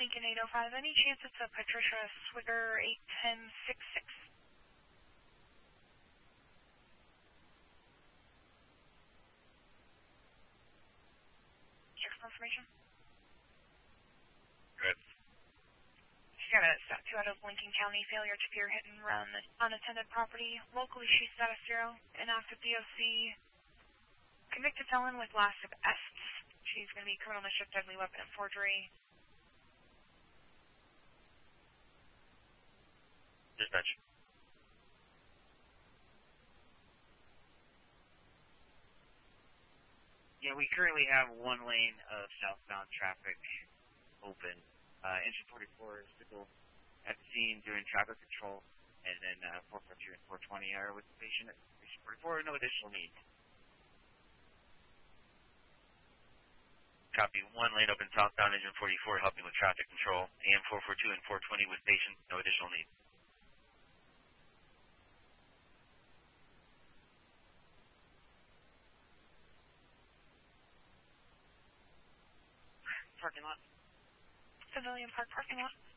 Lincoln 805. Any chance it's a Patricia Swigger 81066? Check for information. Good. She got a stop 2 out of Lincoln County, failure to peer hit and run, unattended property. Locally, she's status 0, inactive DOC, convicted felon with last of Ests. She's going to be criminal mischief, deadly weapon, and forgery. Dispatch. Yeah, we currently have one lane of southbound traffic open. Engine 44 is still at the scene doing traffic control, and then 442 and 420 are with the patient at Engine 44. No additional needs. Copy. One lane open southbound, engine 44 helping with traffic control. AM 442 and 420 with patient. No additional needs. Parking lot. Civilian Park parking lot.